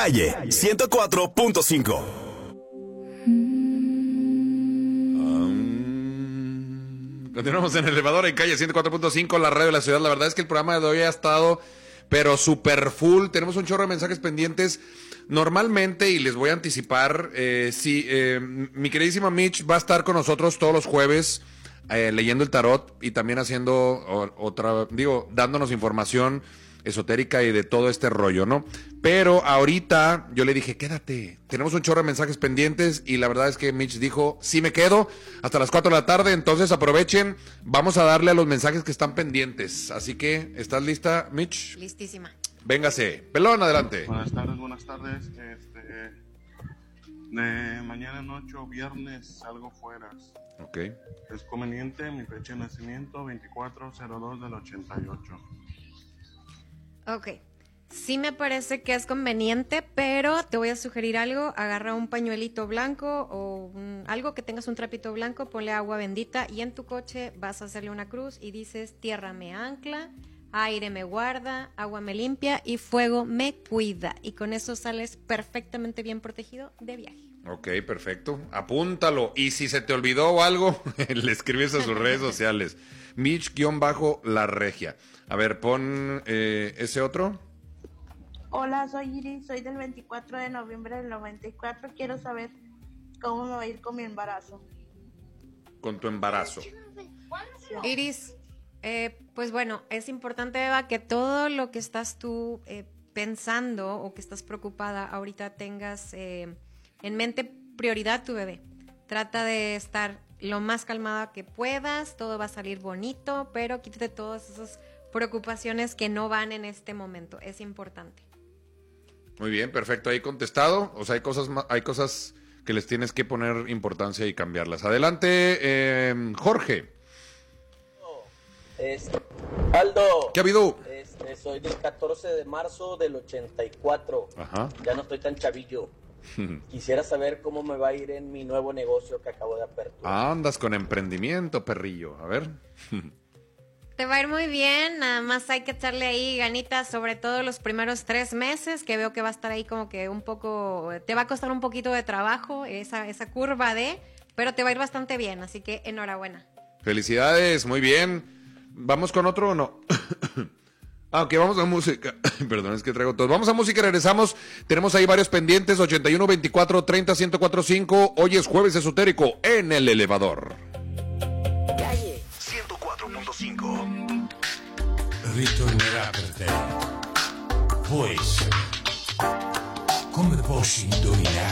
Calle 104.5. Continuamos en el elevador en Calle 104.5, la radio de la ciudad. La verdad es que el programa de hoy ha estado, pero super full. Tenemos un chorro de mensajes pendientes. Normalmente, y les voy a anticipar, mi queridísima Mitch va a estar con nosotros todos los jueves leyendo el tarot y también haciendo dándonos información esotérica y de todo este rollo, ¿no? Pero ahorita yo le dije, quédate, tenemos un chorro de mensajes pendientes y la verdad es que Mitch dijo, sí me quedo hasta las 4 de la tarde, entonces aprovechen, vamos a darle a los mensajes que están pendientes. Así que, ¿estás lista, Mitch? Listísima. Véngase, pelón, adelante. Buenas tardes. De mañana noche o viernes salgo fuera. Ok. Es conveniente, mi fecha de nacimiento 24/02 del 88. Ok. Sí me parece que es conveniente, pero te voy a sugerir algo. Agarra un pañuelito blanco o algo que tengas un trapito blanco, ponle agua bendita y en tu coche vas a hacerle una cruz y dices, tierra me ancla, aire me guarda, agua me limpia y fuego me cuida. Y con eso sales perfectamente bien protegido de viaje. Ok, perfecto. Apúntalo. Y si se te olvidó o algo, le escribes a sus redes sociales. Mitch-la regia. A ver, pon ese otro. Hola, soy Iris, soy del 24 de noviembre del 94. Quiero saber cómo me va a ir con mi embarazo. Con tu embarazo. Iris, pues bueno, es importante, Eva, que todo lo que estás tú pensando o que estás preocupada ahorita tengas en mente prioridad tu bebé. Trata de estar lo más calmada que puedas, todo va a salir bonito, pero quítate todas esas preocupaciones que no van en este momento, es importante. Muy bien, perfecto, ahí contestado. O sea, hay cosas que les tienes que poner importancia y cambiarlas. Adelante, Jorge. Aldo. ¿Qué ha habido? Soy del 14 de marzo del 84. Ajá. Ya no estoy tan chavillo. Quisiera saber cómo me va a ir en mi nuevo negocio que acabo de aperturar. Andas con emprendimiento, perrillo. A ver. Te va a ir muy bien, nada más hay que echarle ahí ganitas, sobre todo los primeros 3 meses, que veo que va a estar ahí como que un poco, te va a costar un poquito de trabajo esa curva pero te va a ir bastante bien, así que enhorabuena. Felicidades, muy bien. ¿Vamos con otro o no? Ok, vamos a música. Perdón, es que traigo todo. Vamos a música y regresamos. Tenemos ahí varios pendientes, 81 24 30 1045. Hoy es Jueves Esotérico en el elevador. Calle 104.5. Ritornerà per te. Può essere. Come posso indovinare?